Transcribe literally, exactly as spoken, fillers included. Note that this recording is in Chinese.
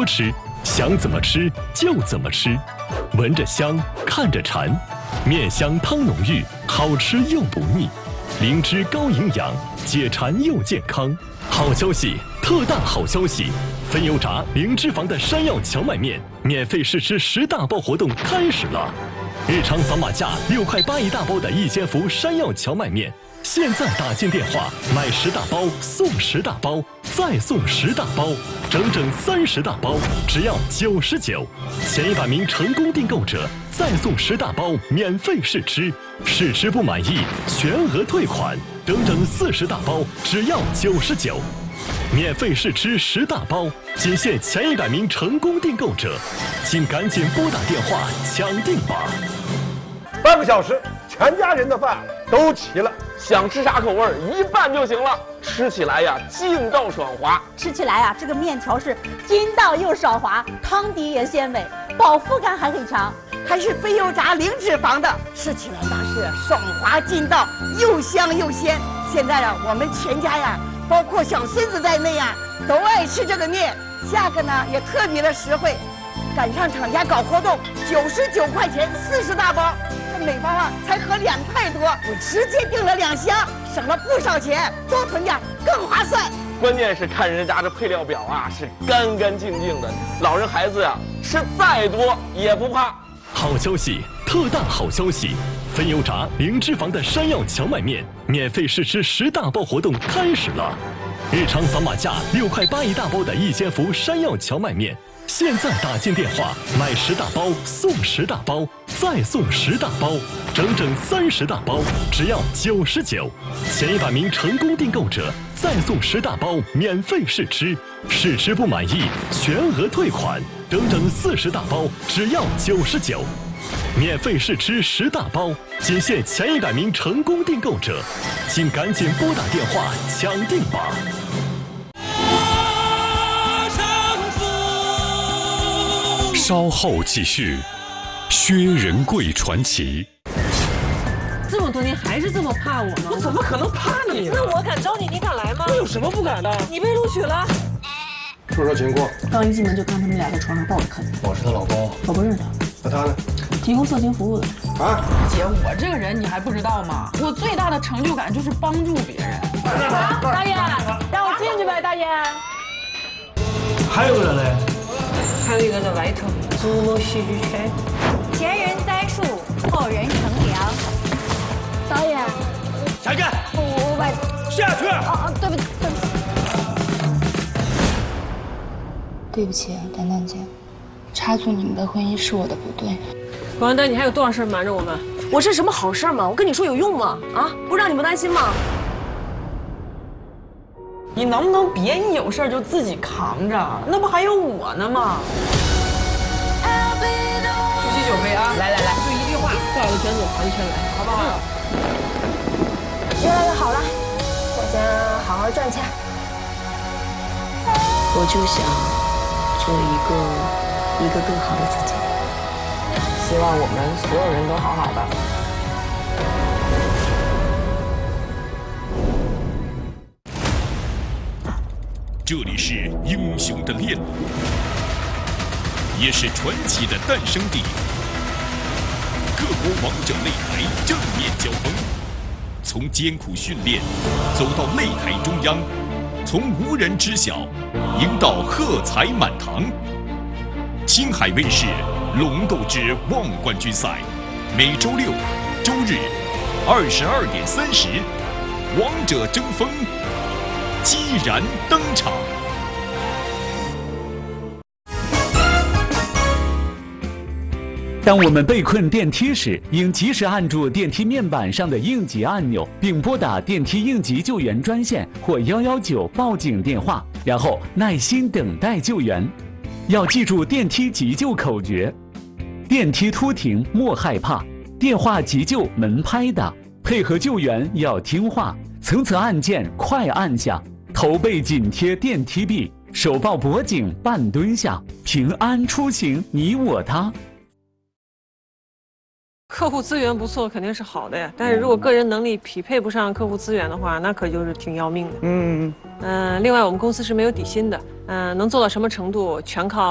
多吃，想怎么吃就怎么吃，闻着香，看着馋，面香汤浓郁，好吃又不腻，灵芝高营养，解馋又健康。好消息，特大好消息！分油炸零脂肪的山药荞麦面免费试吃十大包活动开始了，日常扫码价六块八一大包的一千伏山药荞麦面。现在打进电话买十大包送十大包，再送十大包，整整三十大包，只要九十九。前一百名成功订购者再送十大包免费试吃，试吃不满意全额退款，整整四十大包，只要九十九。免费试吃十大包，仅限前一百名成功订购者，请赶紧拨打电话抢订吧。 半个小时，全家人的饭都齐了。 想吃啥口味儿，一拌就行了。吃起来呀，劲道爽滑。 吃起来啊，这个面条是筋道又爽滑，汤底也鲜美，饱腹感还很强， 还是非油炸零脂肪的，吃起来那是爽滑劲道，又香又鲜。现在啊，我们全家呀，包括小孙子在内呀，都爱吃这个面，价格呢也特别的实惠。赶上厂家搞活动，九十九块钱四十大包，这每包啊才合两块多，我直接订了两箱，省了不少钱，多囤点更划算。 关键是看人家这配料表啊，是干干净净的，老人孩子呀、啊、吃再多也不怕。 好消息，特大好消息！分油炸零脂肪的山药荞麦面免费试吃十大包活动开始了，日常扫码价六块八一大包的一千伏山药荞麦面。现在打进电话买十大包送十大包，再送十大包，整整三十大包，只要九十九。前一百名成功订购者再送十大包免费试吃，试吃不满意全额退款，整整四十大包，只要九十九。免费试吃十大包，仅限前一百名成功订购者，请赶紧拨打电话抢订吧。 稍后继续，薛仁贵传奇。 这么多年还是这么怕我吗？ 我怎么可能怕你呢？ 那我敢招你，你敢来吗？ 我有什么不敢的？ 你被录取了。 说说情况。 刚一进门就看他们俩在床上抱着啃。 我是她老公。 我不认识。 那他呢？ 提供色情服务的。 啊， 姐，我这个人你还不知道吗？我最大的成就感就是帮助别人。 大爷，让我进去呗，大爷。 还有个人嘞。 还有一个在外头，竹楼戏剧圈。 前人栽树，后人乘凉。导演， 下去。 我我把下去。 哦哦，对不起，对不起。 对不起，丹丹姐，插足你们的婚姻是我的不对。 王丹丹，你还有多少事瞒着我们？ 我是什么好事吗？我跟你说有用吗？啊，不让你们担心吗？你能不能别一有事就自己扛着？那不还有我呢吗？举起酒杯啊！来来来，就一句话， 带着卷走团圈来， 好不好？ 越来越好了，大家好好赚钱。 我就想做一个一个更好的自己。 希望我们所有人都好好的。 这里是英雄的炼炉，也是传奇的诞生地。各国王者擂台正面交锋，从艰苦训练走到擂台中央，从无人知晓赢到喝彩满堂。青海卫视《龙斗之望冠军赛》，每周六、周日二十二点三十，王者争锋激然登场。 当我们被困电梯时，应及时按住电梯面板上的应急按钮，并拨打电梯应急救援专线或一一九报警电话，然后耐心等待救援。要记住电梯急救口诀：电梯突停莫害怕，电话急救门拍打，配合救援要听话，层层按键快按下，头背紧贴电梯壁，手抱脖颈半蹲下，平安出行你我他。 客户资源不错，肯定是好的呀。但是如果个人能力匹配不上客户资源的话，那可就是挺要命的。嗯嗯、呃。另外我们公司是没有底薪的，嗯、呃，能做到什么程度全靠。